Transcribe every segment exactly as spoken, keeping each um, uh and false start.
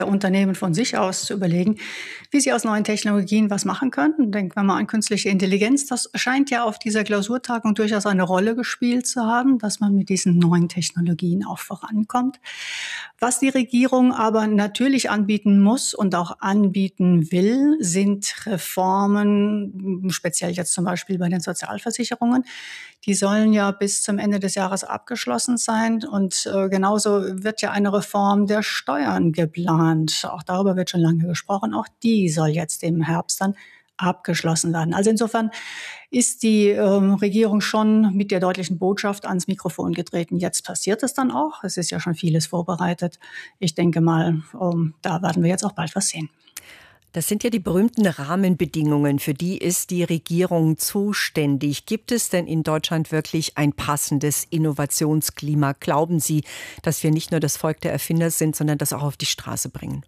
Unternehmen von sich aus zu überlegen, wie sie aus neuen Technologien was machen könnten. Denken wir mal an künstliche Intelligenz. Das scheint ja auf dieser Klausurtagung durchaus eine Rolle gespielt zu haben, dass man mit diesen neuen Technologien auch vorankommt. Was die Regierung aber natürlich anbieten muss und auch anbieten will, sind Reformen, speziell jetzt zum Beispiel bei den Sozialversicherungen. Die sollen ja bis zum Ende des Jahres abgeschlossen sein. Und äh, genauso wird ja eine Reform der Steuern geplant. Auch darüber wird schon lange gesprochen. Auch die soll jetzt im Herbst dann abgeschlossen werden. Also insofern ist die ähm, Regierung schon mit der deutlichen Botschaft ans Mikrofon getreten. Jetzt passiert es dann auch. Es ist ja schon vieles vorbereitet. Ich denke mal, ähm, da werden wir jetzt auch bald was sehen. Das sind ja die berühmten Rahmenbedingungen, für die ist die Regierung zuständig. Gibt es denn in Deutschland wirklich ein passendes Innovationsklima? Glauben Sie, dass wir nicht nur das Volk der Erfinder sind, sondern das auch auf die Straße bringen?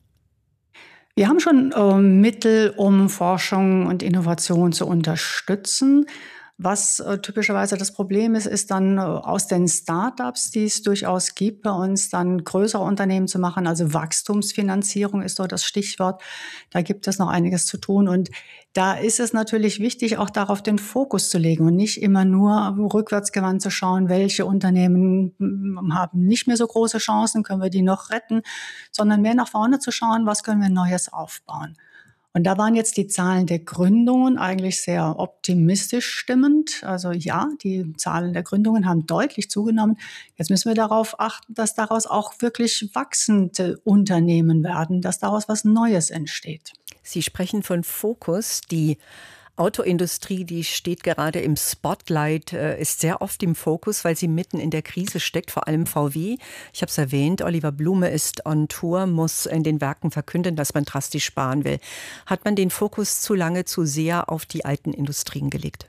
Wir haben schon äh, Mittel, um Forschung und Innovation zu unterstützen. Was äh, typischerweise das Problem ist, ist dann äh, aus den Start-ups, die es durchaus gibt, bei uns dann größere Unternehmen zu machen. Also Wachstumsfinanzierung ist dort das Stichwort. Da gibt es noch einiges zu tun. Und da ist es natürlich wichtig, auch darauf den Fokus zu legen und nicht immer nur rückwärtsgewandt zu schauen, welche Unternehmen haben nicht mehr so große Chancen, können wir die noch retten, sondern mehr nach vorne zu schauen, was können wir Neues aufbauen. Und da waren jetzt die Zahlen der Gründungen eigentlich sehr optimistisch stimmend. Also ja, die Zahlen der Gründungen haben deutlich zugenommen. Jetzt müssen wir darauf achten, dass daraus auch wirklich wachsende Unternehmen werden, dass daraus was Neues entsteht. Sie sprechen von Fokus. Die Autoindustrie, die steht gerade im Spotlight, ist sehr oft im Fokus, weil sie mitten in der Krise steckt, vor allem V W. Ich habe es erwähnt, Oliver Blume ist on Tour, muss in den Werken verkünden, dass man drastisch sparen will. Hat man den Fokus zu lange, zu sehr auf die alten Industrien gelegt?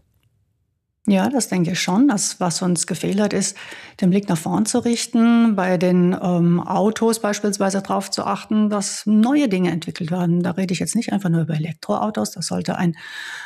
Ja, das denke ich schon. Das, was uns gefehlt hat, ist, den Blick nach vorn zu richten, bei den ähm, Autos beispielsweise darauf zu achten, dass neue Dinge entwickelt werden. Da rede ich jetzt nicht einfach nur über Elektroautos. Das sollte ein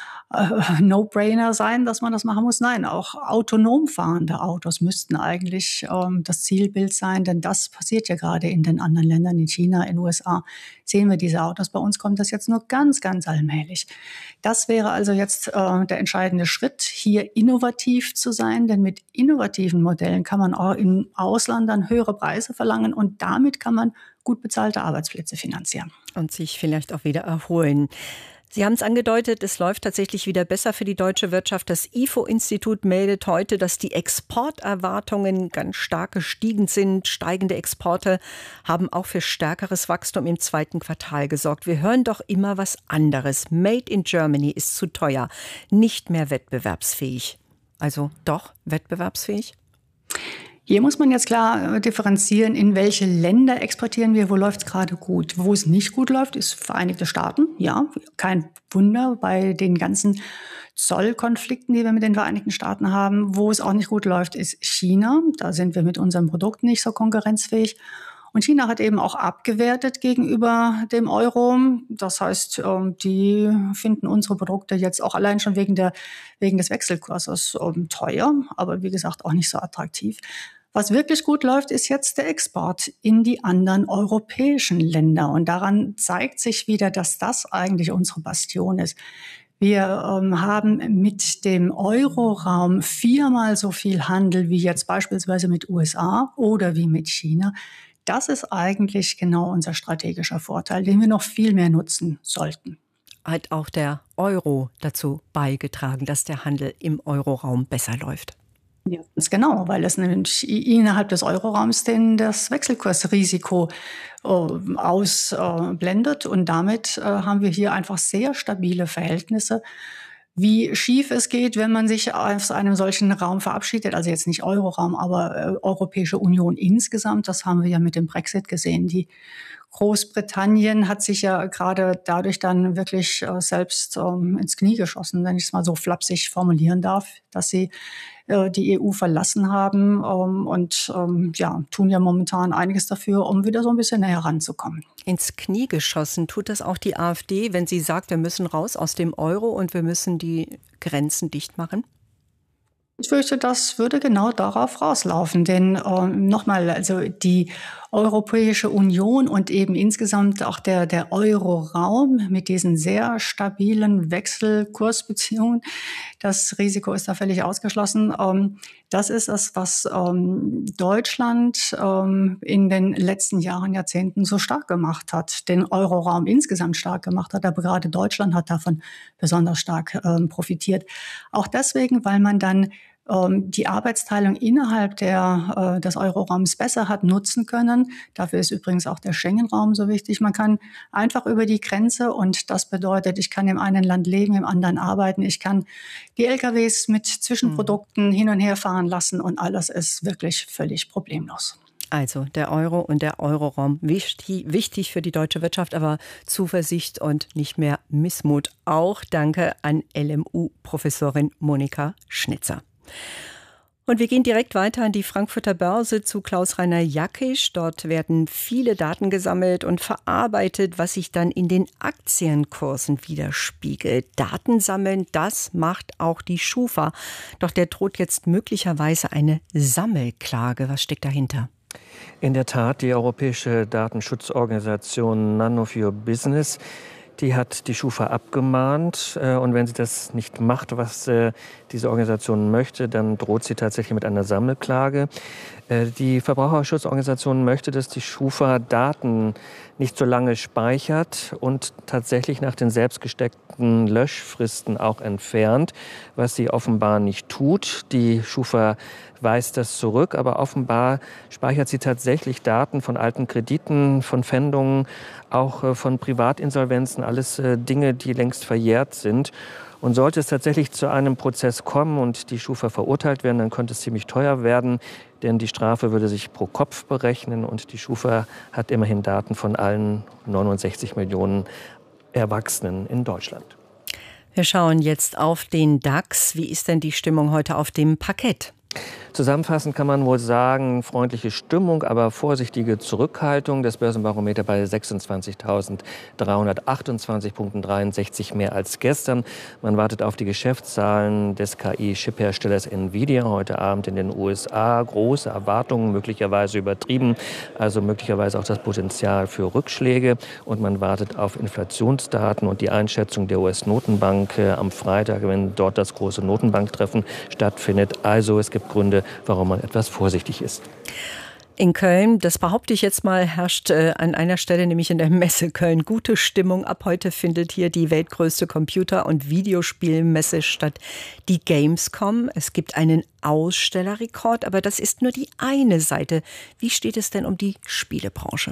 äh, No-Brainer sein, dass man das machen muss. Nein, auch autonom fahrende Autos müssten eigentlich ähm, das Zielbild sein, denn das passiert ja gerade in den anderen Ländern, in China, in den U S A, sehen wir diese Autos. Bei uns kommt das jetzt nur ganz, ganz allmählich. Das wäre also jetzt äh, der entscheidende Schritt, hier innovativ zu sein, denn mit innovativen Modellen kann man auch im Ausland dann höhere Preise verlangen und damit kann man gut bezahlte Arbeitsplätze finanzieren. Und sich vielleicht auch wieder erholen. Sie haben es angedeutet, es läuft tatsächlich wieder besser für die deutsche Wirtschaft. Das I F O-Institut meldet heute, dass die Exporterwartungen ganz stark gestiegen sind. Steigende Exporte haben auch für stärkeres Wachstum im zweiten Quartal gesorgt. Wir hören doch immer was anderes. Made in Germany ist zu teuer, nicht mehr wettbewerbsfähig. Also doch wettbewerbsfähig? Hier muss man jetzt klar differenzieren, in welche Länder exportieren wir, wo läuft es gerade gut. Wo es nicht gut läuft, ist Vereinigte Staaten. Ja, kein Wunder bei den ganzen Zollkonflikten, die wir mit den Vereinigten Staaten haben. Wo es auch nicht gut läuft, ist China. Da sind wir mit unseren Produkten nicht so konkurrenzfähig. Und China hat eben auch abgewertet gegenüber dem Euro. Das heißt, die finden unsere Produkte jetzt auch allein schon wegen der, wegen des Wechselkurses teuer, aber wie gesagt auch nicht so attraktiv. Was wirklich gut läuft, ist jetzt der Export in die anderen europäischen Länder. Und daran zeigt sich wieder, dass das eigentlich unsere Bastion ist. Wir ähm, haben mit dem Euroraum viermal so viel Handel wie jetzt beispielsweise mit U S A oder wie mit China. Das ist eigentlich genau unser strategischer Vorteil, den wir noch viel mehr nutzen sollten. Hat auch der Euro dazu beigetragen, dass der Handel im Euroraum besser läuft? Ja, ganz genau, weil es nämlich innerhalb des Euroraums den das Wechselkursrisiko äh, ausblendet und damit äh, haben wir hier einfach sehr stabile Verhältnisse. Wie schief es geht, wenn man sich aus einem solchen Raum verabschiedet, also jetzt nicht Euroraum, aber äh, Europäische Union insgesamt, das haben wir ja mit dem Brexit gesehen. Die Großbritannien hat sich ja gerade dadurch dann wirklich äh, selbst ähm, ins Knie geschossen, wenn ich es mal so flapsig formulieren darf, dass sie äh, die E U verlassen haben ähm, und ähm, ja, tun ja momentan einiges dafür, um wieder so ein bisschen näher ranzukommen. Ins Knie geschossen tut das auch die AfD, wenn sie sagt, wir müssen raus aus dem Euro und wir müssen die Grenzen dicht machen? Ich fürchte, das würde genau darauf rauslaufen, denn äh, nochmal, also die Europäische Union und eben insgesamt auch der, der Euro-Raum mit diesen sehr stabilen Wechselkursbeziehungen, das Risiko ist da völlig ausgeschlossen. Das ist es, was Deutschland in den letzten Jahren, Jahrzehnten so stark gemacht hat, den Euro-Raum insgesamt stark gemacht hat, aber gerade Deutschland hat davon besonders stark profitiert. Auch deswegen, weil man dann die Arbeitsteilung innerhalb der, äh, des Euroraums besser hat nutzen können. Dafür ist übrigens auch der Schengen-Raum so wichtig. Man kann einfach über die Grenze, und das bedeutet, ich kann im einen Land leben, im anderen arbeiten. Ich kann die L K Ws mit Zwischenprodukten hin und her fahren lassen und alles ist wirklich völlig problemlos. Also der Euro und der Euroraum wichtig, wichtig für die deutsche Wirtschaft, aber Zuversicht und nicht mehr Missmut auch. Danke an L M U-Professorin Monika Schnitzer. Und wir gehen direkt weiter an die Frankfurter Börse zu Klaus-Rainer Jackisch. Dort werden viele Daten gesammelt und verarbeitet, was sich dann in den Aktienkursen widerspiegelt. Daten sammeln, das macht auch die Schufa. Doch der droht jetzt möglicherweise eine Sammelklage. Was steckt dahinter? In der Tat, die europäische Datenschutzorganisation None of Your Business, die hat die Schufa abgemahnt. Und wenn sie das nicht macht, was diese Organisation möchte, dann droht sie tatsächlich mit einer Sammelklage. Die Verbraucherschutzorganisation möchte, dass die Schufa Daten nicht so lange speichert und tatsächlich nach den selbst gesteckten Löschfristen auch entfernt, was sie offenbar nicht tut. Die Schufa weist das zurück, aber offenbar speichert sie tatsächlich Daten von alten Krediten, von Pfändungen, auch von Privatinsolvenzen, alles Dinge, die längst verjährt sind. Und sollte es tatsächlich zu einem Prozess kommen und die Schufa verurteilt werden, dann könnte es ziemlich teuer werden, denn die Strafe würde sich pro Kopf berechnen und die Schufa hat immerhin Daten von allen neunundsechzig Millionen Erwachsenen in Deutschland. Wir schauen jetzt auf den DAX. Wie ist denn die Stimmung heute auf dem Parkett? Zusammenfassend kann man wohl sagen, freundliche Stimmung, aber vorsichtige Zurückhaltung. Das Börsenbarometer bei sechsundzwanzigtausenddreihundertachtundzwanzig Punkten, dreiundsechzig mehr als gestern. Man wartet auf die Geschäftszahlen des K I-Chip-Herstellers Nvidia heute Abend in den U S A. Große Erwartungen, möglicherweise übertrieben, also möglicherweise auch das Potenzial für Rückschläge. Und man wartet auf Inflationsdaten und die Einschätzung der U S-Notenbank am Freitag, wenn dort das große Notenbanktreffen stattfindet. Also es gibt Gründe, warum man etwas vorsichtig ist. In Köln, das behaupte ich jetzt mal, herrscht äh, an einer Stelle, nämlich in der Messe Köln, gute Stimmung. Ab heute findet hier die weltgrößte Computer- und Videospielmesse statt, die Gamescom. Es gibt einen Ausstellerrekord, aber das ist nur die eine Seite. Wie steht es denn um die Spielebranche?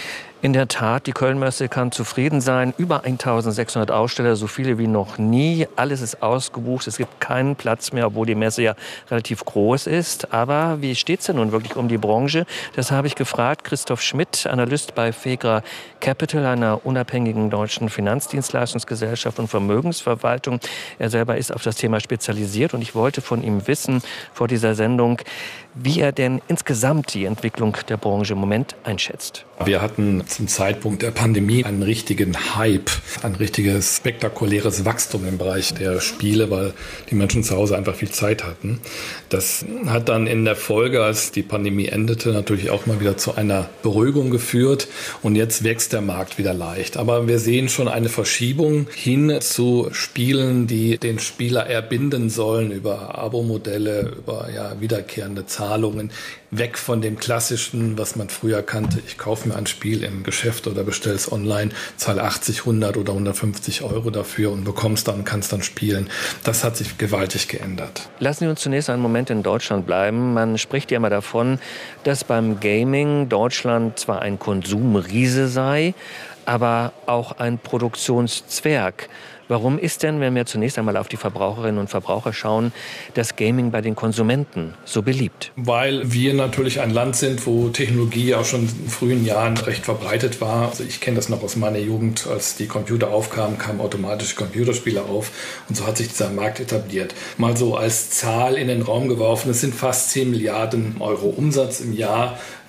In der Tat, die Köln-Messe kann zufrieden sein. Über eintausendsechshundert Aussteller, so viele wie noch nie. Alles ist ausgebucht. Es gibt keinen Platz mehr, obwohl die Messe ja relativ groß ist. Aber wie steht es denn nun wirklich um die Branche? Das habe ich gefragt. Christoph Schmidt, Analyst bei Fegra Capital, einer unabhängigen deutschen Finanzdienstleistungsgesellschaft und Vermögensverwaltung. Er selber ist auf das Thema spezialisiert und ich wollte von ihm wissen vor dieser Sendung, wie er denn insgesamt die Entwicklung der Branche im Moment einschätzt. Wir hatten zum Zeitpunkt der Pandemie einen richtigen Hype, ein richtiges spektakuläres Wachstum im Bereich der Spiele, weil die Menschen zu Hause einfach viel Zeit hatten. Das hat dann in der Folge, als die Pandemie endete, natürlich auch mal wieder zu einer Beruhigung geführt und jetzt wächst der Markt wieder leicht. Aber wir sehen schon eine Verschiebung hin zu Spielen, die den Spieler erbinden sollen über Abo-Modelle, über ja, wiederkehrende Zahlungen, weg von dem Klassischen, was man früher kannte. Ich kaufe mir ein Spiel im Geschäft oder bestelle es online, zahle achtzig, hundert oder hundertfünfzig Euro dafür und bekomme es dann und kann es dann spielen. Das hat sich gewaltig geändert. Lassen Sie uns zunächst einen Moment in Deutschland bleiben. Man spricht ja immer davon, dass beim Gaming Deutschland zwar ein Konsumriese sei, aber auch ein Produktionszwerg. Warum ist denn, wenn wir zunächst einmal auf die Verbraucherinnen und Verbraucher schauen, das Gaming bei den Konsumenten so beliebt? Weil wir natürlich ein Land sind, wo Technologie auch schon in frühen Jahren recht verbreitet war. Also ich kenne das noch aus meiner Jugend, als die Computer aufkamen, kamen automatische Computerspiele auf und so hat sich dieser Markt etabliert. Mal so als Zahl in den Raum geworfen, es sind fast zehn Milliarden Euro Umsatz im Jahr.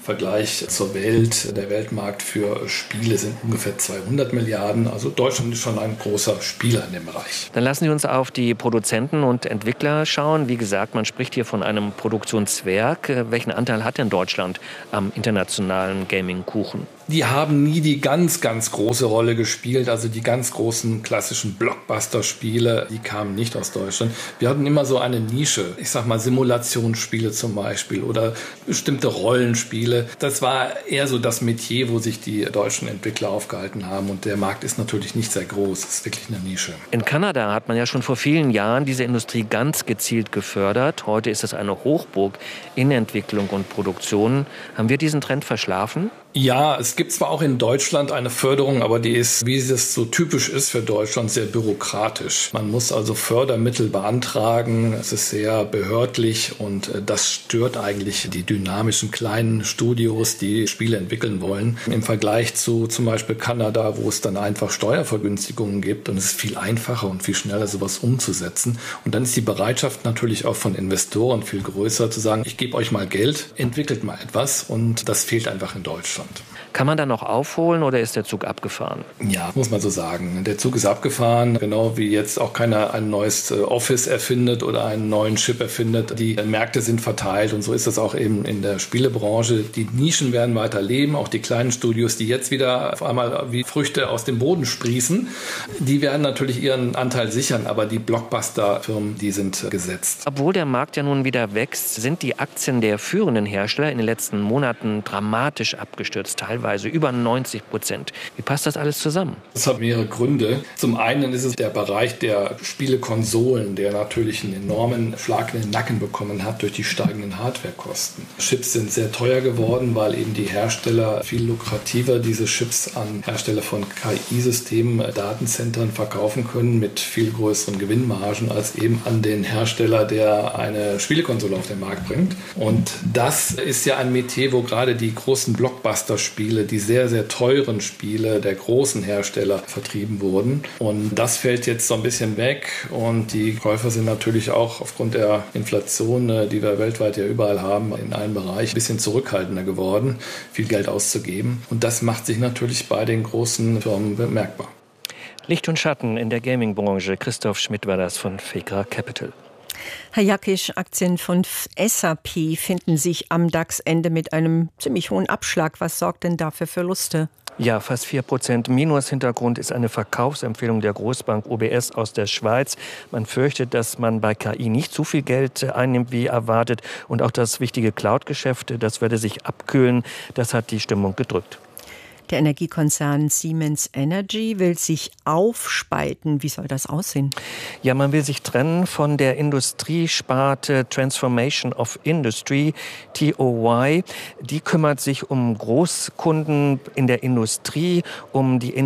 Vergleich zur Welt, der Weltmarkt für Spiele sind ungefähr zweihundert Milliarden. Also Deutschland ist schon ein großer Spieler in dem Bereich. Dann lassen Sie uns auf die Produzenten und Entwickler schauen. Wie gesagt, man spricht hier von einem Produktionszwerg. Welchen Anteil hat denn Deutschland am internationalen Gaming-Kuchen? Die haben nie die ganz, ganz große Rolle gespielt. Also die ganz großen klassischen Blockbuster-Spiele, die kamen nicht aus Deutschland. Wir hatten immer so eine Nische. Ich sag mal Simulationsspiele zum Beispiel oder bestimmte Rollenspiele. Das war eher so das Metier, wo sich die deutschen Entwickler aufgehalten haben. Und der Markt ist natürlich nicht sehr groß. Es ist wirklich eine Nische. In Kanada hat man ja schon vor vielen Jahren diese Industrie ganz gezielt gefördert. Heute ist es eine Hochburg in Entwicklung und Produktion. Haben wir diesen Trend verschlafen? Ja, es gibt zwar auch in Deutschland eine Förderung, aber die ist, wie es so typisch ist für Deutschland, sehr bürokratisch. Man muss also Fördermittel beantragen. Es ist sehr behördlich und das stört eigentlich die dynamischen kleinen Studios, die Spiele entwickeln wollen. Im Vergleich zu zum Beispiel Kanada, wo es dann einfach Steuervergünstigungen gibt und es ist viel einfacher und viel schneller, sowas umzusetzen. Und dann ist die Bereitschaft natürlich auch von Investoren viel größer, zu sagen, ich gebe euch mal Geld, entwickelt mal etwas und das fehlt einfach in Deutschland. Kann man da noch aufholen oder ist der Zug abgefahren? Ja, muss man so sagen. Der Zug ist abgefahren, genau wie jetzt auch keiner ein neues Office erfindet oder einen neuen Chip erfindet. Die Märkte sind verteilt und so ist das auch eben in der Spielebranche. Die Nischen werden weiter leben, auch die kleinen Studios, die jetzt wieder auf einmal wie Früchte aus dem Boden sprießen, die werden natürlich ihren Anteil sichern, aber die Blockbuster-Firmen, die sind gesetzt. Obwohl der Markt ja nun wieder wächst, sind die Aktien der führenden Hersteller in den letzten Monaten dramatisch abgestürzt, teilweise über neunzig Prozent. Wie passt das alles zusammen? Das hat mehrere Gründe. Zum einen ist es der Bereich der Spielekonsolen, der natürlich einen enormen Schlag in den Nacken bekommen hat durch die steigenden Hardwarekosten. Chips sind sehr teuer geworden, weil eben die Hersteller viel lukrativer diese Chips an Hersteller von K I-Systemen, Datenzentren verkaufen können mit viel größeren Gewinnmargen als eben an den Hersteller, der eine Spielekonsole auf den Markt bringt. Und das ist ja ein Metier, wo gerade die großen Blockbuster-Spiele, die sehr, sehr teuren Spiele der großen Hersteller vertrieben wurden. Und das fällt jetzt so ein bisschen weg. Und die Käufer sind natürlich auch aufgrund der Inflation, die wir weltweit ja überall haben, in allen Bereichen ein bisschen zurückhaltender geworden, viel Geld auszugeben. Und das macht sich natürlich bei den großen Firmen bemerkbar. Licht und Schatten in der Gaming-Branche. Christoph Schmidt war das von Fekra Capital. Herr Jakisch, Aktien von S A P finden sich am DAX-Ende mit einem ziemlich hohen Abschlag. Was sorgt denn da für Verluste? Ja, fast vier Prozent Minus. Hintergrund ist eine Verkaufsempfehlung der Großbank O B S aus der Schweiz. Man fürchtet, dass man bei K I nicht zu viel Geld einnimmt, wie erwartet. Und auch das wichtige Cloud-Geschäft, das werde sich abkühlen. Das hat die Stimmung gedrückt. Der Energiekonzern Siemens Energy will sich aufspalten. Wie soll das aussehen? Ja, man will sich trennen von der Industriesparte Transformation of Industry, T O Y. Die kümmert sich um Großkunden in der Industrie, um die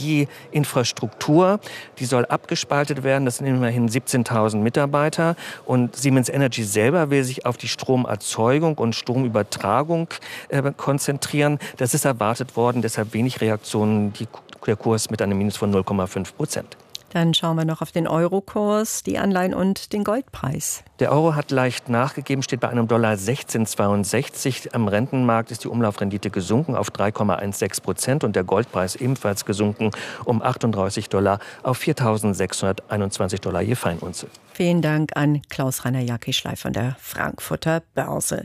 Energieinfrastruktur. Die soll abgespaltet werden. Das sind immerhin siebzehntausend Mitarbeiter. Und Siemens Energy selber will sich auf die Stromerzeugung und Stromübertragung äh, konzentrieren. Das ist erwartet worden. Deshalb wenig Reaktionen, die, der Kurs mit einem Minus von null Komma fünf Prozent. Dann schauen wir noch auf den Euro-Kurs, die Anleihen und den Goldpreis. Der Euro hat leicht nachgegeben, steht bei einem Dollar sechzehn Komma zweiundsechzig. Am Rentenmarkt ist die Umlaufrendite gesunken auf drei Komma sechzehn Prozent und der Goldpreis ebenfalls gesunken um achtunddreißig Dollar auf viertausendsechshunderteinundzwanzig Dollar je Feinunze. Vielen Dank an Klaus-Rainer Jakisch von der Frankfurter Börse.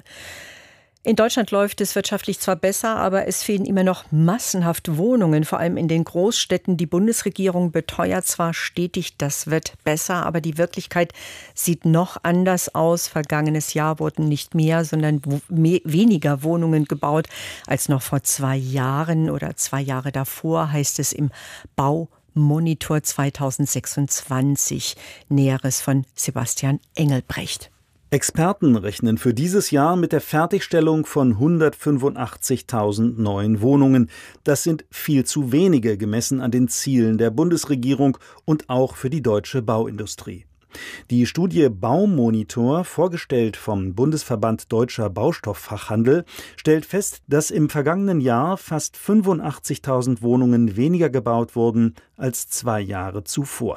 In Deutschland läuft es wirtschaftlich zwar besser, aber es fehlen immer noch massenhaft Wohnungen, vor allem in den Großstädten. Die Bundesregierung beteuert zwar stetig, das wird besser, aber die Wirklichkeit sieht noch anders aus. Vergangenes Jahr wurden nicht mehr, sondern weniger Wohnungen gebaut als noch vor zwei Jahren oder zwei Jahre davor, heißt es im Baumonitor zweitausendsechsundzwanzig. Näheres von Sebastian Engelbrecht. Experten rechnen für dieses Jahr mit der Fertigstellung von hundertfünfundachtzigtausend neuen Wohnungen. Das sind viel zu wenige gemessen an den Zielen der Bundesregierung und auch für die deutsche Bauindustrie. Die Studie Baumonitor, vorgestellt vom Bundesverband Deutscher Baustofffachhandel, stellt fest, dass im vergangenen Jahr fast fünfundachtzigtausend Wohnungen weniger gebaut wurden als zwei Jahre zuvor.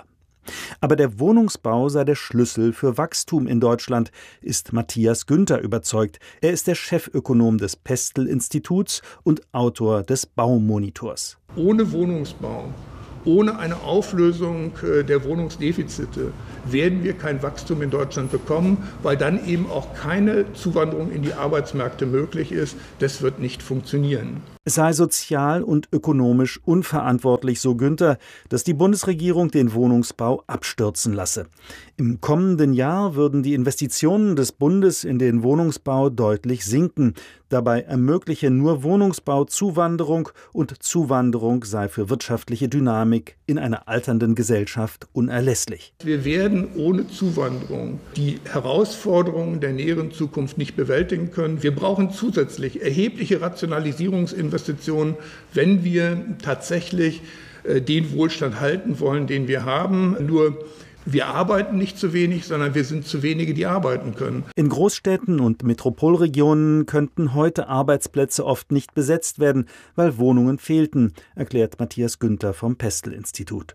Aber der Wohnungsbau sei der Schlüssel für Wachstum in Deutschland, ist Matthias Günther überzeugt. Er ist der Chefökonom des Pestel-Instituts und Autor des Baumonitors. Ohne Wohnungsbau, ohne eine Auflösung der Wohnungsdefizite werden wir kein Wachstum in Deutschland bekommen, weil dann eben auch keine Zuwanderung in die Arbeitsmärkte möglich ist. Das wird nicht funktionieren. Es sei sozial und ökonomisch unverantwortlich, so Günther, dass die Bundesregierung den Wohnungsbau abstürzen lasse. Im kommenden Jahr würden die Investitionen des Bundes in den Wohnungsbau deutlich sinken. Dabei ermögliche nur Wohnungsbau Zuwanderung und Zuwanderung sei für wirtschaftliche Dynamik in einer alternden Gesellschaft unerlässlich. Wir werden ohne Zuwanderung die Herausforderungen der näheren Zukunft nicht bewältigen können. Wir brauchen zusätzlich erhebliche Rationalisierungsinvestitionen, wenn wir tatsächlich den Wohlstand halten wollen, den wir haben. Nur wir arbeiten nicht zu wenig, sondern wir sind zu wenige, die arbeiten können. In Großstädten und Metropolregionen könnten heute Arbeitsplätze oft nicht besetzt werden, weil Wohnungen fehlten, erklärt Matthias Günther vom Pestel-Institut.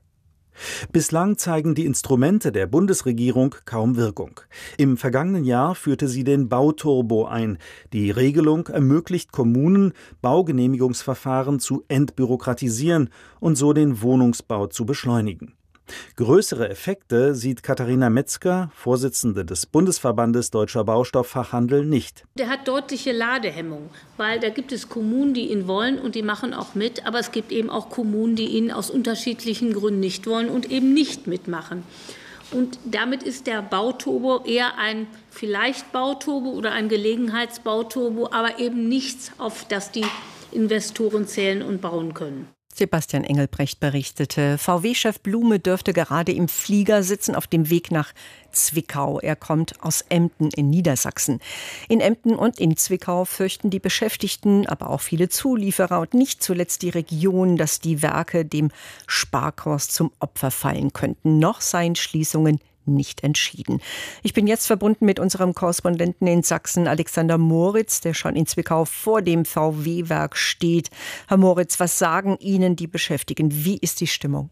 Bislang zeigen die Instrumente der Bundesregierung kaum Wirkung. Im vergangenen Jahr führte sie den Bauturbo ein. Die Regelung ermöglicht Kommunen, Baugenehmigungsverfahren zu entbürokratisieren und so den Wohnungsbau zu beschleunigen. Größere Effekte sieht Katharina Metzger, Vorsitzende des Bundesverbandes Deutscher Baustofffachhandel, nicht. Der hat deutliche Ladehemmung, weil da gibt es Kommunen, die ihn wollen und die machen auch mit, aber es gibt eben auch Kommunen, die ihn aus unterschiedlichen Gründen nicht wollen und eben nicht mitmachen. Und damit ist der Bauturbo eher ein vielleicht Bauturbo oder ein Gelegenheitsbauturbo, aber eben nichts, auf das die Investoren zählen und bauen können. Sebastian Engelbrecht berichtete, V W-Chef Blume dürfte gerade im Flieger sitzen auf dem Weg nach Zwickau. Er kommt aus Emden in Niedersachsen. In Emden und in Zwickau fürchten die Beschäftigten, aber auch viele Zulieferer und nicht zuletzt die Region, dass die Werke dem Sparkurs zum Opfer fallen könnten. Noch seien Schließungen nicht entschieden. Ich bin jetzt verbunden mit unserem Korrespondenten in Sachsen, Alexander Moritz, der schon in Zwickau vor dem V W-Werk steht. Herr Moritz, was sagen Ihnen die Beschäftigten? Wie ist die Stimmung?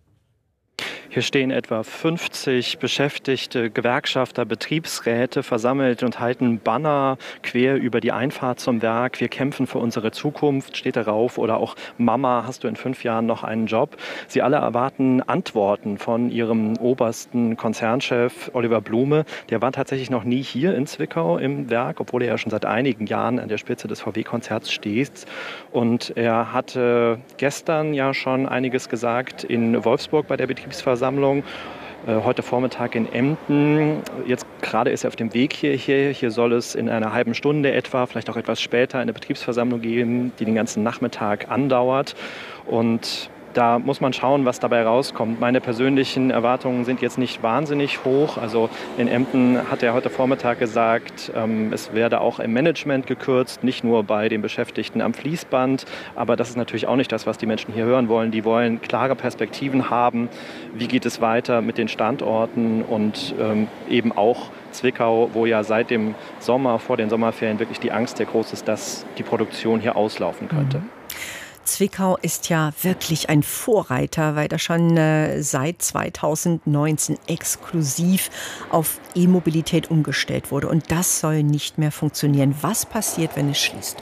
Hier stehen etwa fünfzig Beschäftigte, Gewerkschafter, Betriebsräte versammelt und halten Banner quer über die Einfahrt zum Werk. Wir kämpfen für unsere Zukunft, steht darauf. Oder auch Mama, hast du in fünf Jahren noch einen Job? Sie alle erwarten Antworten von ihrem obersten Konzernchef Oliver Blume. Der war tatsächlich noch nie hier in Zwickau im Werk, obwohl er ja schon seit einigen Jahren an der Spitze des V W-Konzerns steht. Und er hatte gestern ja schon einiges gesagt in Wolfsburg bei der Betriebsversammlung. Heute Vormittag in Emden. Jetzt gerade ist er auf dem Weg hierher. Hier soll es in einer halben Stunde etwa, vielleicht auch etwas später, eine Betriebsversammlung geben, die den ganzen Nachmittag andauert. Und da muss man schauen, was dabei rauskommt. Meine persönlichen Erwartungen sind jetzt nicht wahnsinnig hoch. Also in Emden hat er heute Vormittag gesagt, ähm, es werde auch im Management gekürzt, nicht nur bei den Beschäftigten am Fließband. Aber das ist natürlich auch nicht das, was die Menschen hier hören wollen. Die wollen klare Perspektiven haben. Wie geht es weiter mit den Standorten und ähm, eben auch Zwickau, wo ja seit dem Sommer, vor den Sommerferien, wirklich die Angst sehr groß ist, dass die Produktion hier auslaufen könnte. Mhm. Zwickau ist ja wirklich ein Vorreiter, weil er schon äh, seit zweitausendneunzehn exklusiv auf E-Mobilität umgestellt wurde. Und das soll nicht mehr funktionieren. Was passiert, wenn es schließt?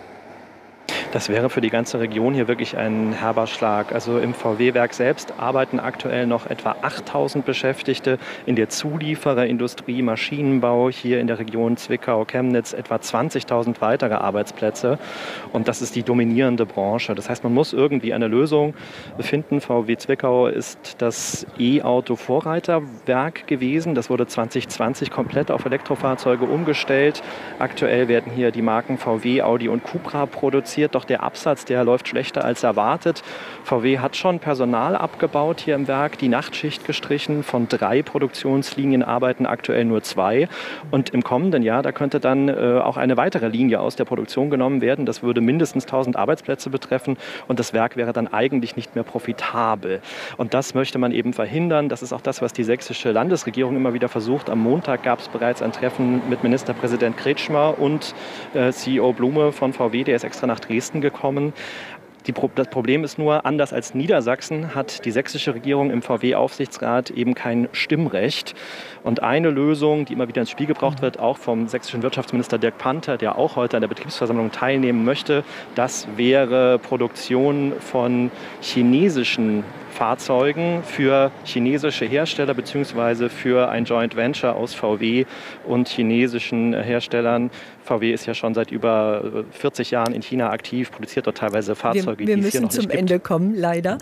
Das wäre für die ganze Region hier wirklich ein herber Schlag. Also im V W-Werk selbst arbeiten aktuell noch etwa achttausend Beschäftigte. In der Zuliefererindustrie, Maschinenbau hier in der Region Zwickau, Chemnitz etwa zwanzigtausend weitere Arbeitsplätze. Und das ist die dominierende Branche. Das heißt, man muss irgendwie eine Lösung finden. V W Zwickau ist das E-Auto-Vorreiterwerk gewesen. Das wurde zwanzig zwanzig komplett auf Elektrofahrzeuge umgestellt. Aktuell werden hier die Marken V W, Audi und Cupra produziert. Doch der Absatz, der läuft schlechter als erwartet. V W hat schon Personal abgebaut hier im Werk, die Nachtschicht gestrichen. Von drei Produktionslinien arbeiten aktuell nur zwei. Und im kommenden Jahr, da könnte dann äh, auch eine weitere Linie aus der Produktion genommen werden. Das würde mindestens tausend Arbeitsplätze betreffen und das Werk wäre dann eigentlich nicht mehr profitabel. Und das möchte man eben verhindern. Das ist auch das, was die sächsische Landesregierung immer wieder versucht. Am Montag gab es bereits ein Treffen mit Ministerpräsident Kretschmer und äh, C E O Blume von V W. Der ist extra nach Dresden gekommen. Die, das Problem ist nur, anders als Niedersachsen hat die sächsische Regierung im V W-Aufsichtsrat eben kein Stimmrecht. Und eine Lösung, die immer wieder ins Spiel gebracht wird, auch vom sächsischen Wirtschaftsminister Dirk Panther, der auch heute an der Betriebsversammlung teilnehmen möchte, das wäre Produktion von chinesischen Fahrzeugen für chinesische Hersteller bzw. für ein Joint Venture aus V W und chinesischen Herstellern. V W ist ja schon seit über vierzig Jahren in China aktiv, produziert dort teilweise Fahrzeuge, wir, wir die es hier noch nicht gibt. Wir müssen zum Ende kommen, leider.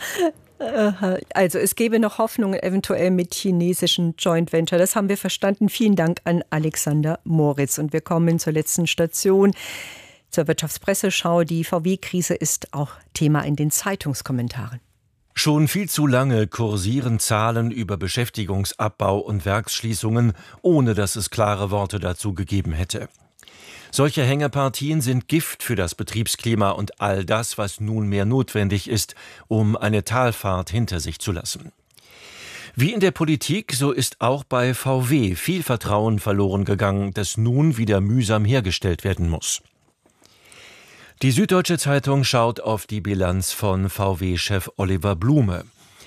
Also es gäbe noch Hoffnungen eventuell mit chinesischen Joint Venture. Das haben wir verstanden. Vielen Dank an Alexander Moritz. Und wir kommen zur letzten Station, zur Wirtschaftspresseschau. Die V W-Krise ist auch Thema in den Zeitungskommentaren. Schon viel zu lange kursieren Zahlen über Beschäftigungsabbau und Werksschließungen, ohne dass es klare Worte dazu gegeben hätte. Solche Hängepartien sind Gift für das Betriebsklima und all das, was nunmehr notwendig ist, um eine Talfahrt hinter sich zu lassen. Wie in der Politik, so ist auch bei V W viel Vertrauen verloren gegangen, das nun wieder mühsam hergestellt werden muss. Die Süddeutsche Zeitung schaut auf die Bilanz von V W-Chef Oliver Blume.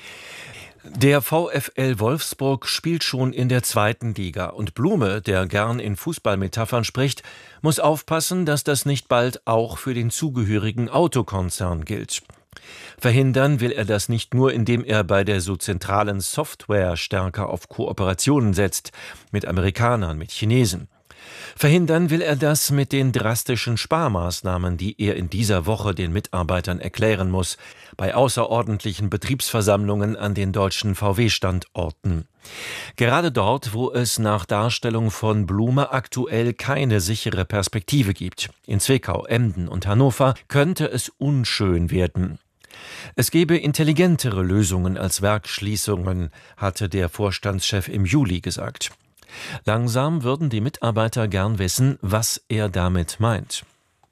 Der VfL Wolfsburg spielt schon in der zweiten Liga und Blume, der gern in Fußballmetaphern spricht, muss aufpassen, dass das nicht bald auch für den zugehörigen Autokonzern gilt. Verhindern will er das nicht nur, indem er bei der so zentralen Software stärker auf Kooperationen setzt, mit Amerikanern, mit Chinesen. Verhindern will er das mit den drastischen Sparmaßnahmen, die er in dieser Woche den Mitarbeitern erklären muss, bei außerordentlichen Betriebsversammlungen an den deutschen V W-Standorten. Gerade dort, wo es nach Darstellung von Blume aktuell keine sichere Perspektive gibt. In Zwickau, Emden und Hannover könnte es unschön werden. Es gebe intelligentere Lösungen als Werksschließungen, hatte der Vorstandschef im Juli gesagt. Langsam würden die Mitarbeiter gern wissen, was er damit meint.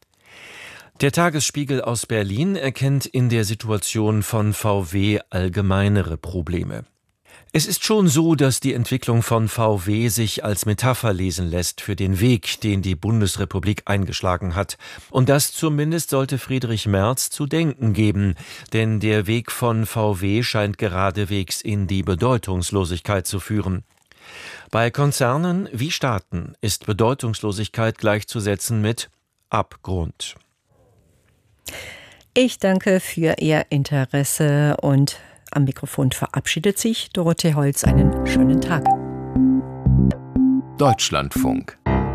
Der Tagesspiegel aus Berlin erkennt in der Situation von V W allgemeinere Probleme. Es ist schon so, dass die Entwicklung von V W sich als Metapher lesen lässt für den Weg, den die Bundesrepublik eingeschlagen hat. Und das zumindest sollte Friedrich Merz zu denken geben, denn der Weg von V W scheint geradewegs in die Bedeutungslosigkeit zu führen. Bei Konzernen wie Staaten ist Bedeutungslosigkeit gleichzusetzen mit Abgrund. Ich danke für Ihr Interesse und am Mikrofon verabschiedet sich Dorothee Holz. Einen schönen Tag. Deutschlandfunk.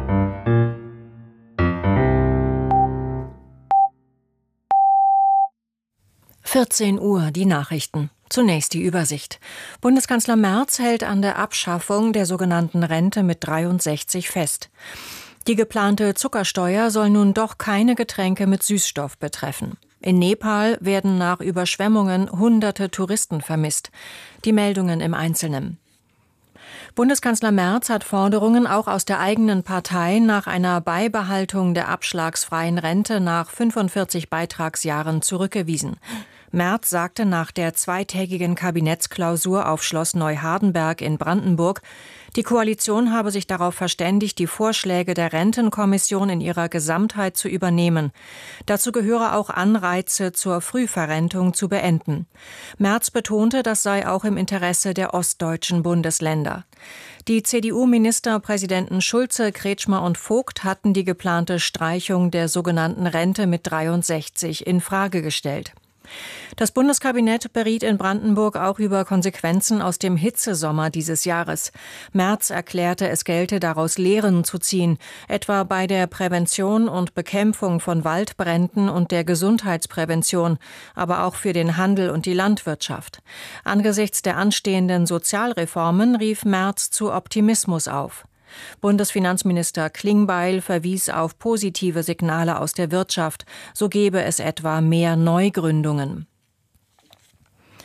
vierzehn Uhr, die Nachrichten. Zunächst die Übersicht. Bundeskanzler Merz hält an der Abschaffung der sogenannten Rente mit dreiundsechzig fest. Die geplante Zuckersteuer soll nun doch keine Getränke mit Süßstoff betreffen. In Nepal werden nach Überschwemmungen hunderte Touristen vermisst. Die Meldungen im Einzelnen. Bundeskanzler Merz hat Forderungen auch aus der eigenen Partei nach einer Beibehaltung der abschlagsfreien Rente nach fünfundvierzig Beitragsjahren zurückgewiesen. Merz sagte nach der zweitägigen Kabinettsklausur auf Schloss Neuhardenberg in Brandenburg, die Koalition habe sich darauf verständigt, die Vorschläge der Rentenkommission in ihrer Gesamtheit zu übernehmen. Dazu gehöre auch Anreize zur Frühverrentung zu beenden. Merz betonte, das sei auch im Interesse der ostdeutschen Bundesländer. Die C D U-Ministerpräsidenten Schulze, Kretschmer und Vogt hatten die geplante Streichung der sogenannten Rente mit dreiundsechzig in Frage gestellt. Das Bundeskabinett beriet in Brandenburg auch über Konsequenzen aus dem Hitzesommer dieses Jahres. Merz erklärte, es gelte daraus Lehren zu ziehen, etwa bei der Prävention und Bekämpfung von Waldbränden und der Gesundheitsprävention, aber auch für den Handel und die Landwirtschaft. Angesichts der anstehenden Sozialreformen rief Merz zu Optimismus auf. Bundesfinanzminister Klingbeil verwies auf positive Signale aus der Wirtschaft, so gebe es etwa mehr Neugründungen.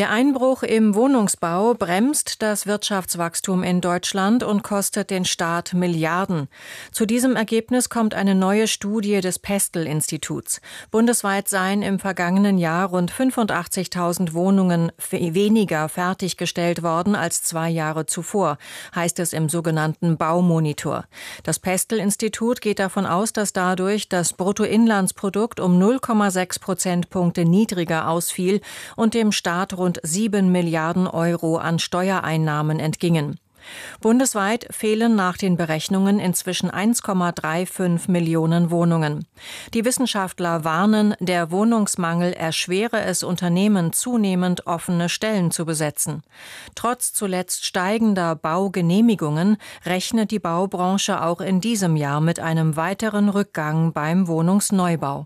Der Einbruch im Wohnungsbau bremst das Wirtschaftswachstum in Deutschland und kostet den Staat Milliarden. Zu diesem Ergebnis kommt eine neue Studie des Pestel-Instituts. Bundesweit seien im vergangenen Jahr rund fünfundachtzigtausend Wohnungen weniger fertiggestellt worden als zwei Jahre zuvor, heißt es im sogenannten Baumonitor. Das Pestel-Institut geht davon aus, dass dadurch das Bruttoinlandsprodukt um null Komma sechs Prozentpunkte niedriger ausfiel und dem Staat rund sieben Milliarden Euro an Steuereinnahmen entgingen. Bundesweit fehlen nach den Berechnungen inzwischen eins Komma fünfunddreißig Millionen Wohnungen. Die Wissenschaftler warnen, der Wohnungsmangel erschwere es Unternehmen zunehmend, offene Stellen zu besetzen. Trotz zuletzt steigender Baugenehmigungen rechnet die Baubranche auch in diesem Jahr mit einem weiteren Rückgang beim Wohnungsneubau.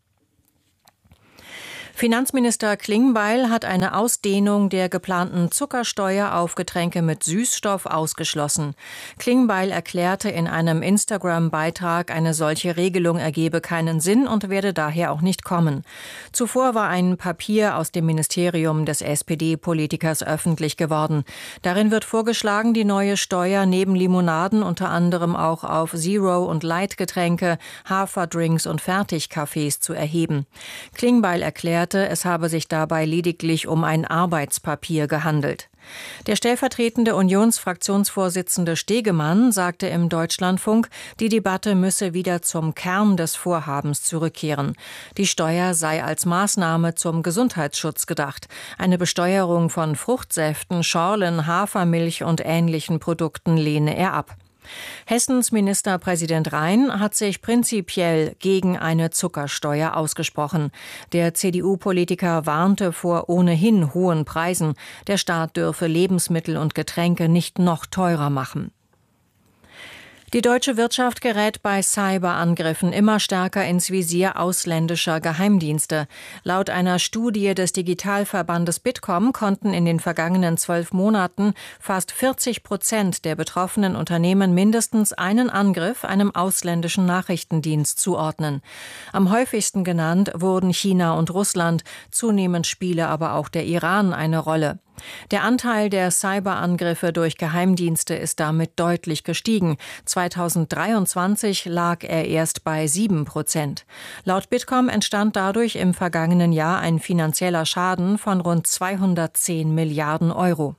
Finanzminister Klingbeil hat eine Ausdehnung der geplanten Zuckersteuer auf Getränke mit Süßstoff ausgeschlossen. Klingbeil erklärte in einem Instagram-Beitrag, eine solche Regelung ergebe keinen Sinn und werde daher auch nicht kommen. Zuvor war ein Papier aus dem Ministerium des S P D-Politikers öffentlich geworden. Darin wird vorgeschlagen, die neue Steuer neben Limonaden unter anderem auch auf Zero- und Light-Getränke, Haferdrinks und Fertigkaffees zu erheben. Klingbeil erklärte, es habe sich dabei lediglich um ein Arbeitspapier gehandelt. Der stellvertretende Unionsfraktionsvorsitzende Stegemann sagte im Deutschlandfunk, die Debatte müsse wieder zum Kern des Vorhabens zurückkehren. Die Steuer sei als Maßnahme zum Gesundheitsschutz gedacht. Eine Besteuerung von Fruchtsäften, Schorlen, Hafermilch und ähnlichen Produkten lehne er ab. Hessens Ministerpräsident Rhein hat sich prinzipiell gegen eine Zuckersteuer ausgesprochen. Der C D U-Politiker warnte vor ohnehin hohen Preisen. Der Staat dürfe Lebensmittel und Getränke nicht noch teurer machen. Die deutsche Wirtschaft gerät bei Cyberangriffen immer stärker ins Visier ausländischer Geheimdienste. Laut einer Studie des Digitalverbandes Bitkom konnten in den vergangenen zwölf Monaten fast vierzig Prozent der betroffenen Unternehmen mindestens einen Angriff einem ausländischen Nachrichtendienst zuordnen. Am häufigsten genannt wurden China und Russland, zunehmend spiele aber auch der Iran eine Rolle. Der Anteil der Cyberangriffe durch Geheimdienste ist damit deutlich gestiegen. zweitausenddreiundzwanzig lag er erst bei sieben Prozent. Laut Bitkom entstand dadurch im vergangenen Jahr ein finanzieller Schaden von rund zweihundertzehn Milliarden Euro.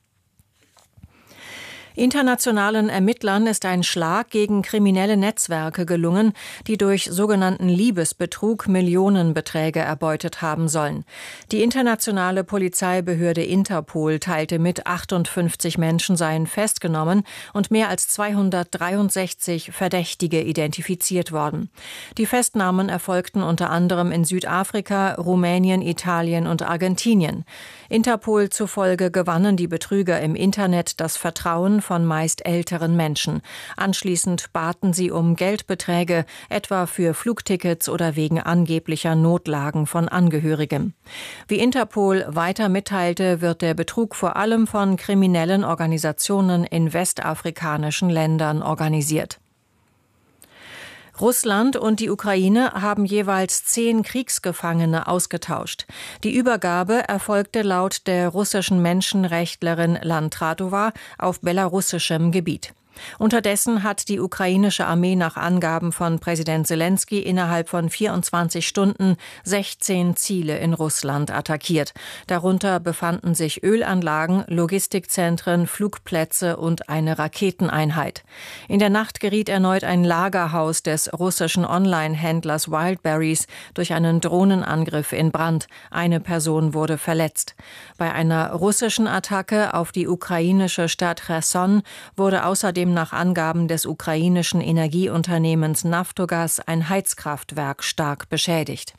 Internationalen Ermittlern ist ein Schlag gegen kriminelle Netzwerke gelungen, die durch sogenannten Liebesbetrug Millionenbeträge erbeutet haben sollen. Die internationale Polizeibehörde Interpol teilte mit, achtundfünfzig Menschen seien festgenommen und mehr als zweihundertdreiundsechzig Verdächtige identifiziert worden. Die Festnahmen erfolgten unter anderem in Südafrika, Rumänien, Italien und Argentinien. Interpol zufolge gewannen die Betrüger im Internet das Vertrauen von meist älteren Menschen. Anschließend baten sie um Geldbeträge, etwa für Flugtickets oder wegen angeblicher Notlagen von Angehörigen. Wie Interpol weiter mitteilte, wird der Betrug vor allem von kriminellen Organisationen in westafrikanischen Ländern organisiert. Russland und die Ukraine haben jeweils zehn Kriegsgefangene ausgetauscht. Die Übergabe erfolgte laut der russischen Menschenrechtlerin Landratova auf belarussischem Gebiet. Unterdessen hat die ukrainische Armee nach Angaben von Präsident Selenskyj innerhalb von vierundzwanzig Stunden sechzehn Ziele in Russland attackiert. Darunter befanden sich Ölanlagen, Logistikzentren, Flugplätze und eine Raketeneinheit. In der Nacht geriet erneut ein Lagerhaus des russischen Online-Händlers Wildberries durch einen Drohnenangriff in Brand. Eine Person wurde verletzt. Bei einer russischen Attacke auf die ukrainische Stadt Cherson wurde außerdem nach Angaben des ukrainischen Energieunternehmens Naftogaz ein Heizkraftwerk stark beschädigt.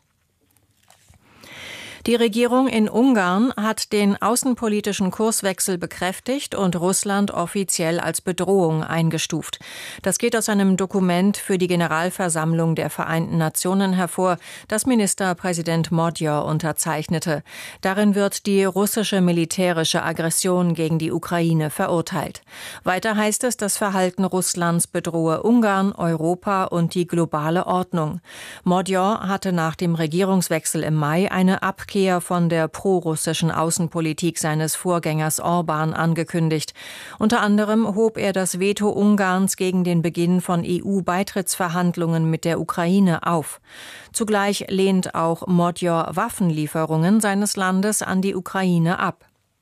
Die Regierung in Ungarn hat den außenpolitischen Kurswechsel bekräftigt und Russland offiziell als Bedrohung eingestuft. Das geht aus einem Dokument für die Generalversammlung der Vereinten Nationen hervor, das Ministerpräsident Modyor unterzeichnete. Darin wird die russische militärische Aggression gegen die Ukraine verurteilt. Weiter heißt es, das Verhalten Russlands bedrohe Ungarn, Europa und die globale Ordnung. Modyor hatte nach dem Regierungswechsel im Mai eine Abkehr Rückkehr von der prorussischen Außenpolitik seines Vorgängers Orban angekündigt. Unter anderem hob er das Veto Ungarns gegen den Beginn von E U-Beitrittsverhandlungen mit der Ukraine auf. Zugleich lehnt auch Modjor Waffenlieferungen seines Landes an die Ukraine ab.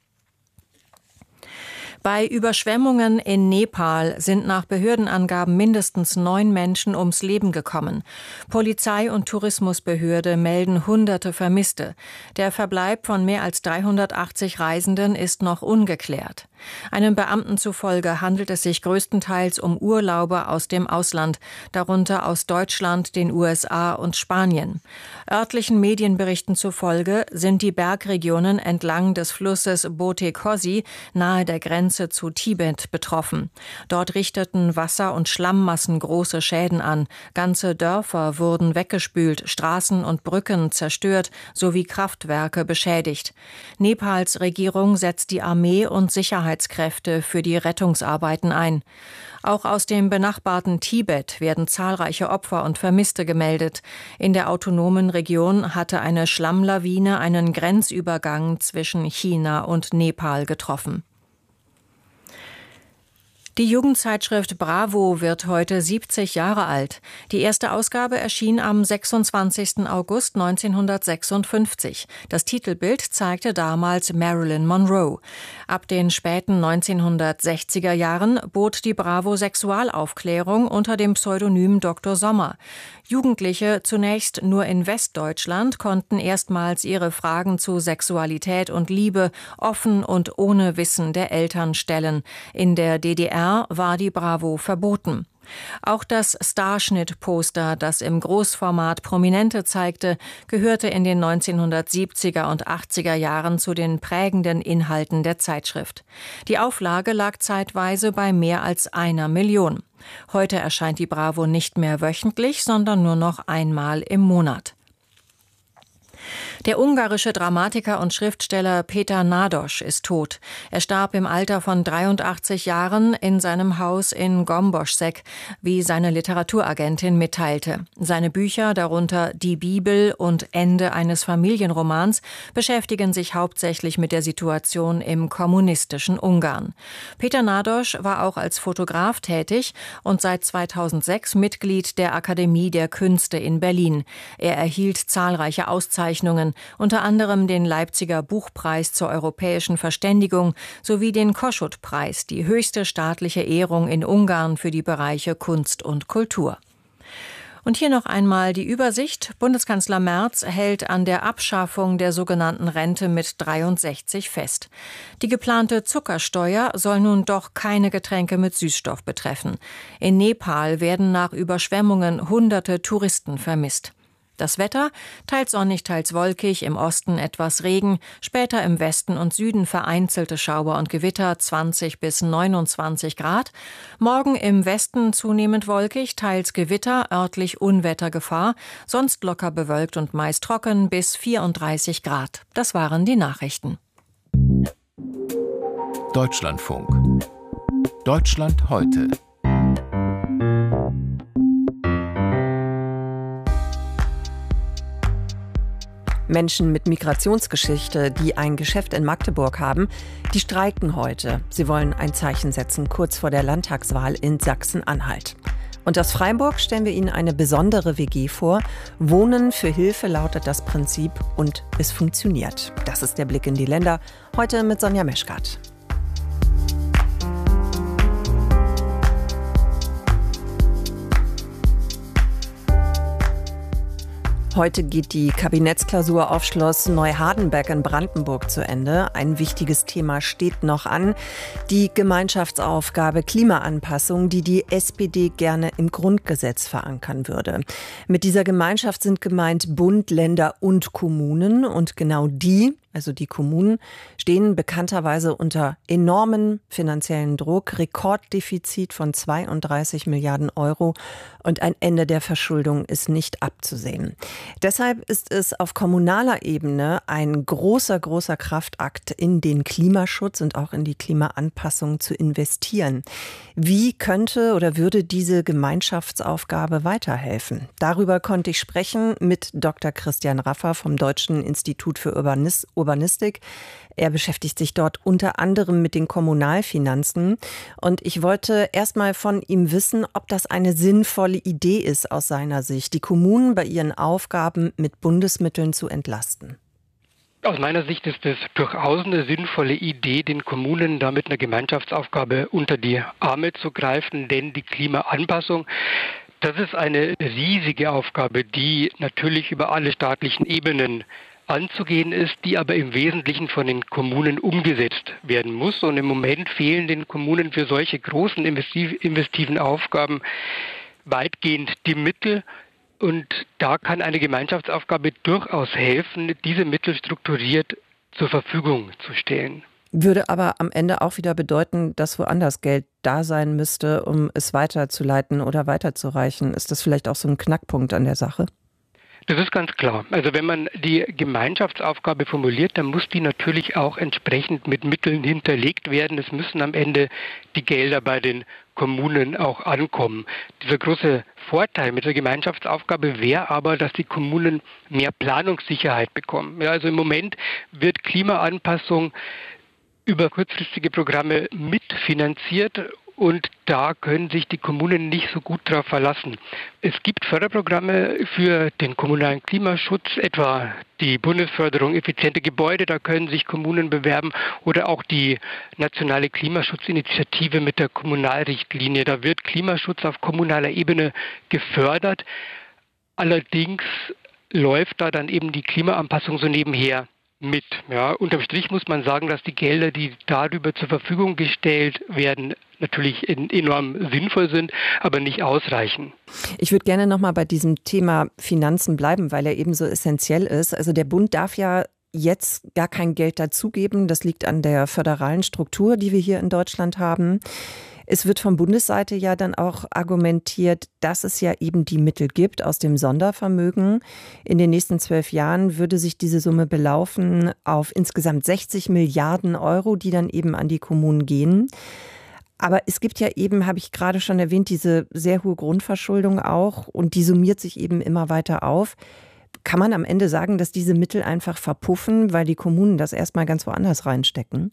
Bei Überschwemmungen in Nepal sind nach Behördenangaben mindestens neun Menschen ums Leben gekommen. Polizei und Tourismusbehörde melden Hunderte Vermisste. Der Verbleib von mehr als dreihundertachtzig Reisenden ist noch ungeklärt. Einem Beamten zufolge handelt es sich größtenteils um Urlauber aus dem Ausland, darunter aus Deutschland, den U S A und Spanien. Örtlichen Medienberichten zufolge sind die Bergregionen entlang des Flusses Bote Kosi nahe der Grenze zu Tibet betroffen. Dort richteten Wasser- und Schlammmassen große Schäden an. Ganze Dörfer wurden weggespült, Straßen und Brücken zerstört sowie Kraftwerke beschädigt. Nepals Regierung setzt die Armee und Sicherheitskräfte für die Rettungsarbeiten ein. Auch aus dem benachbarten Tibet werden zahlreiche Opfer und Vermisste gemeldet. In der autonomen Region hatte eine Schlammlawine einen Grenzübergang zwischen China und Nepal getroffen. Die Jugendzeitschrift Bravo wird heute siebzig Jahre alt. Die erste Ausgabe erschien am sechsundzwanzigsten August neunzehnhundertsechsundfünfzig. Das Titelbild zeigte damals Marilyn Monroe. Ab den späten neunzehnhundertsechziger Jahren bot die Bravo Sexualaufklärung unter dem Pseudonym Doktor Sommer. Jugendliche, zunächst nur in Westdeutschland, konnten erstmals ihre Fragen zu Sexualität und Liebe offen und ohne Wissen der Eltern stellen. In der D D R war die Bravo verboten. Auch das Starschnitt-Poster, das im Großformat Prominente zeigte, gehörte in den neunzehnhundertsiebziger und achtziger Jahren zu den prägenden Inhalten der Zeitschrift. Die Auflage lag zeitweise bei mehr als einer Million. Heute erscheint die Bravo nicht mehr wöchentlich, sondern nur noch einmal im Monat. Der ungarische Dramatiker und Schriftsteller Péter Nádas ist tot. Er starb im Alter von dreiundachtzig Jahren in seinem Haus in Gomboschszeg, wie seine Literaturagentin mitteilte. Seine Bücher, darunter Die Bibel und Ende eines Familienromans, beschäftigen sich hauptsächlich mit der Situation im kommunistischen Ungarn. Péter Nádas war auch als Fotograf tätig und seit zweitausendsechs Mitglied der Akademie der Künste in Berlin. Er erhielt zahlreiche Auszeichnungen, unter anderem den Leipziger Buchpreis zur europäischen Verständigung sowie den Kossuth-Preis, die höchste staatliche Ehrung in Ungarn für die Bereiche Kunst und Kultur. Und hier noch einmal die Übersicht. Bundeskanzler Merz hält an der Abschaffung der sogenannten Rente mit dreiundsechzig fest. Die geplante Zuckersteuer soll nun doch keine Getränke mit Süßstoff betreffen. In Nepal werden nach Überschwemmungen hunderte Touristen vermisst. Das Wetter, teils sonnig, teils wolkig, im Osten etwas Regen, später im Westen und Süden vereinzelte Schauer und Gewitter, zwanzig bis neunundzwanzig Grad. Morgen im Westen zunehmend wolkig, teils Gewitter, örtlich Unwettergefahr, sonst locker bewölkt und meist trocken bis vierunddreißig Grad. Das waren die Nachrichten. Deutschlandfunk. Deutschland heute. Menschen mit Migrationsgeschichte, die ein Geschäft in Magdeburg haben, die streiken heute. Sie wollen ein Zeichen setzen, kurz vor der Landtagswahl in Sachsen-Anhalt. Und aus Freiburg stellen wir Ihnen eine besondere W G vor. Wohnen für Hilfe lautet das Prinzip und es funktioniert. Das ist der Blick in die Länder. Heute mit Sonja Meschkat. Heute geht die Kabinettsklausur auf Schloss Neuhardenberg in Brandenburg zu Ende. Ein wichtiges Thema steht noch an. Die Gemeinschaftsaufgabe Klimaanpassung, die die S P D gerne im Grundgesetz verankern würde. Mit dieser Gemeinschaft sind gemeint Bund, Länder und Kommunen. Und genau die Also die Kommunen stehen bekannterweise unter enormen finanziellen Druck, Rekorddefizit von zweiunddreißig Milliarden Euro und ein Ende der Verschuldung ist nicht abzusehen. Deshalb ist es auf kommunaler Ebene ein großer, großer Kraftakt, in den Klimaschutz und auch in die Klimaanpassung zu investieren. Wie könnte oder würde diese Gemeinschaftsaufgabe weiterhelfen? Darüber konnte ich sprechen mit Doktor Christian Raffer vom Deutschen Institut für Urbanis- Urbanistik. Er beschäftigt sich dort unter anderem mit den Kommunalfinanzen. Und ich wollte erst mal von ihm wissen, ob das eine sinnvolle Idee ist aus seiner Sicht, die Kommunen bei ihren Aufgaben mit Bundesmitteln zu entlasten. Aus meiner Sicht ist es durchaus eine sinnvolle Idee, den Kommunen damit eine Gemeinschaftsaufgabe unter die Arme zu greifen, denn die Klimaanpassung, das ist eine riesige Aufgabe, die natürlich über alle staatlichen Ebenen anzugehen ist, die aber im Wesentlichen von den Kommunen umgesetzt werden muss. Und im Moment fehlen den Kommunen für solche großen investiv- investiven Aufgaben weitgehend die Mittel. Und da kann eine Gemeinschaftsaufgabe durchaus helfen, diese Mittel strukturiert zur Verfügung zu stellen. Würde aber am Ende auch wieder bedeuten, dass woanders Geld da sein müsste, um es weiterzuleiten oder weiterzureichen. Ist das vielleicht auch so ein Knackpunkt an der Sache? Das ist ganz klar. Also wenn man die Gemeinschaftsaufgabe formuliert, dann muss die natürlich auch entsprechend mit Mitteln hinterlegt werden. Es müssen am Ende die Gelder bei den Kommunen auch ankommen. Dieser große Vorteil mit der Gemeinschaftsaufgabe wäre aber, dass die Kommunen mehr Planungssicherheit bekommen. Ja, also im Moment wird Klimaanpassung über kurzfristige Programme mitfinanziert. Und da können sich die Kommunen nicht so gut darauf verlassen. Es gibt Förderprogramme für den kommunalen Klimaschutz, etwa die Bundesförderung effiziente Gebäude, da können sich Kommunen bewerben, oder auch die nationale Klimaschutzinitiative mit der Kommunalrichtlinie. Da wird Klimaschutz auf kommunaler Ebene gefördert. Allerdings läuft da dann eben die Klimaanpassung so nebenher mit. Ja, unterm Strich muss man sagen, dass die Gelder, die darüber zur Verfügung gestellt werden, natürlich enorm sinnvoll sind, aber nicht ausreichen. Ich würde gerne noch mal bei diesem Thema Finanzen bleiben, weil er eben so essentiell ist. Also der Bund darf ja jetzt gar kein Geld dazugeben. Das liegt an der föderalen Struktur, die wir hier in Deutschland haben. Es wird von Bundesseite ja dann auch argumentiert, dass es ja eben die Mittel gibt aus dem Sondervermögen. In den nächsten zwölf Jahren würde sich diese Summe belaufen auf insgesamt sechzig Milliarden Euro, die dann eben an die Kommunen gehen. Aber es gibt ja eben, habe ich gerade schon erwähnt, diese sehr hohe Grundverschuldung auch und die summiert sich eben immer weiter auf. Kann man am Ende sagen, dass diese Mittel einfach verpuffen, weil die Kommunen das erstmal ganz woanders reinstecken?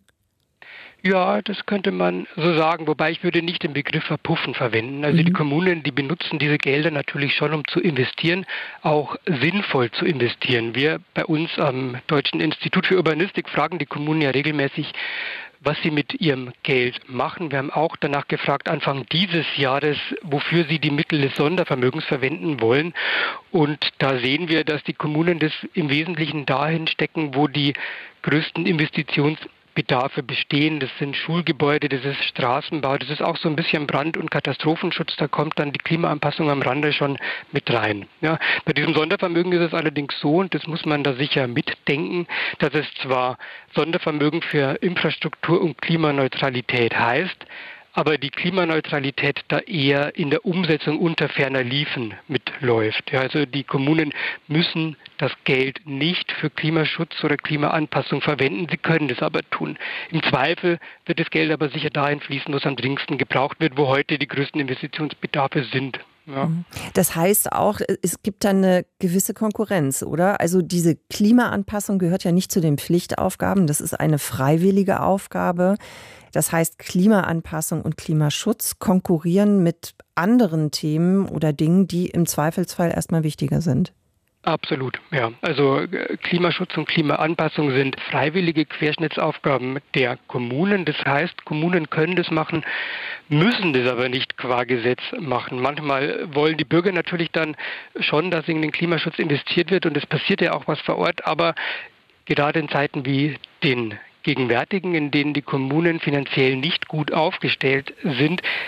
Ja, das könnte man so sagen, wobei ich würde nicht den Begriff verpuffen verwenden. Also mhm. die Kommunen, die benutzen diese Gelder natürlich schon, um zu investieren, auch sinnvoll zu investieren. Wir bei uns am Deutschen Institut für Urbanistik fragen die Kommunen ja regelmäßig, was sie mit ihrem Geld machen. Wir haben auch danach gefragt, Anfang dieses Jahres, wofür sie die Mittel des Sondervermögens verwenden wollen. Und da sehen wir, dass die Kommunen das im Wesentlichen dahin stecken, wo die größten Investitionsbedarfe bestehen. Das sind Schulgebäude, das ist Straßenbau, das ist auch so ein bisschen Brand- und Katastrophenschutz. Da kommt dann die Klimaanpassung am Rande schon mit rein. Ja, bei diesem Sondervermögen ist es allerdings so, und das muss man da sicher mitdenken, dass es zwar Sondervermögen für Infrastruktur und Klimaneutralität heißt, aber die Klimaneutralität da eher in der Umsetzung unter ferner Liefen mitläuft. Ja, also die Kommunen müssen das Geld nicht für Klimaschutz oder Klimaanpassung verwenden, sie können das aber tun. Im Zweifel wird das Geld aber sicher dahin fließen, wo es am dringendsten gebraucht wird, wo heute die größten Investitionsbedarfe sind. Ja. Das heißt auch, es gibt dann eine gewisse Konkurrenz, oder? Also diese Klimaanpassung gehört ja nicht zu den Pflichtaufgaben, das ist eine freiwillige Aufgabe. Das heißt, Klimaanpassung und Klimaschutz konkurrieren mit anderen Themen oder Dingen, die im Zweifelsfall erstmal wichtiger sind. Absolut, ja. Also Klimaschutz und Klimaanpassung sind freiwillige Querschnittsaufgaben der Kommunen. Das heißt, Kommunen können das machen, müssen das aber nicht qua Gesetz machen. Manchmal wollen die Bürger natürlich dann schon, dass in den Klimaschutz investiert wird und es passiert ja auch was vor Ort, aber gerade in Zeiten wie den gegenwärtigen, in denen die Kommunen finanziell nicht gut aufgestellt sind,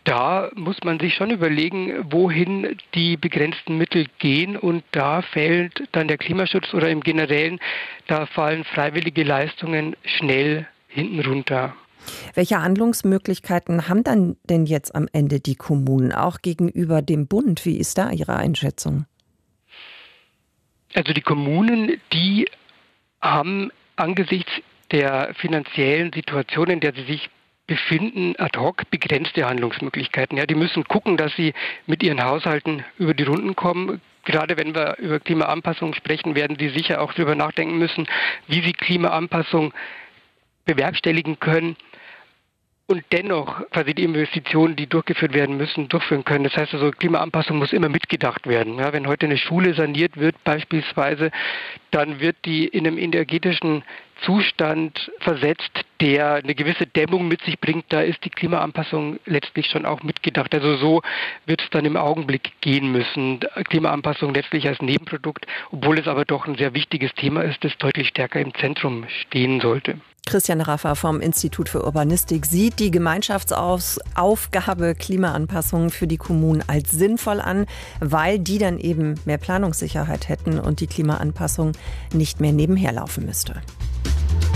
da muss man sich schon überlegen, wohin die begrenzten Mittel gehen. Und da fällt dann der Klimaschutz oder im Generellen, da fallen freiwillige Leistungen schnell hinten runter. Welche Handlungsmöglichkeiten haben dann denn jetzt am Ende die Kommunen, auch gegenüber dem Bund? Wie ist da Ihre Einschätzung? Also die Kommunen, die haben angesichts der finanziellen Situation, in der sie sich befinden, ad hoc begrenzte Handlungsmöglichkeiten. Ja, die müssen gucken, dass sie mit ihren Haushalten über die Runden kommen. Gerade wenn wir über Klimaanpassung sprechen, werden sie sicher auch darüber nachdenken müssen, wie sie Klimaanpassung bewerkstelligen können und dennoch quasi die Investitionen, die durchgeführt werden müssen, durchführen können. Das heißt also, Klimaanpassung muss immer mitgedacht werden. Ja, wenn heute eine Schule saniert wird beispielsweise, dann wird die in einem energetischen Zustand versetzt, der eine gewisse Dämmung mit sich bringt. Da ist die Klimaanpassung letztlich schon auch mitgedacht. Also so wird es dann im Augenblick gehen müssen. Klimaanpassung letztlich als Nebenprodukt, obwohl es aber doch ein sehr wichtiges Thema ist, das deutlich stärker im Zentrum stehen sollte. Christian Raffa vom Institut für Urbanistik sieht die Gemeinschaftsaufgabe Klimaanpassung für die Kommunen als sinnvoll an, weil die dann eben mehr Planungssicherheit hätten und die Klimaanpassung nicht mehr nebenher laufen müsste.